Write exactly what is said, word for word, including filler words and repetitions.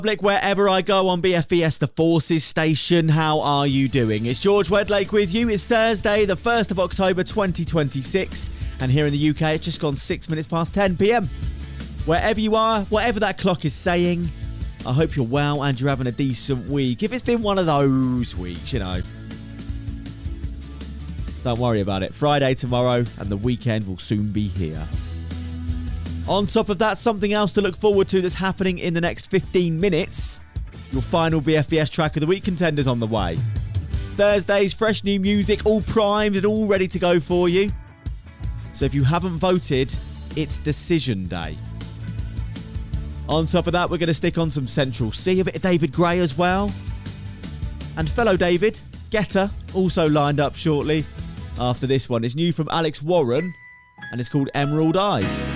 Public, wherever I go on B F B S, the Forces Station. How are you doing? It's George Wedlake with you. It's Thursday, the first of October, twenty twenty-six. And here in the U K, it's just gone six minutes past ten p.m. Wherever you are, whatever that clock is saying, I hope you're well and you're having a decent week. If it's been one of those weeks, you know, don't worry about it. Friday tomorrow and the weekend will soon be here. On top of that, something else to look forward to that's happening in the next fifteen minutes. Your final B F B S track of the week contenders on the way. Thursday's fresh new music, all primed and all ready to go for you. So if you haven't voted, it's decision day. On top of that, we're going to stick on some Central C, a bit of David Gray as well. And fellow David, Guetta, also lined up shortly. After this one, it's new from Alex Warren and it's called Emerald Eyes.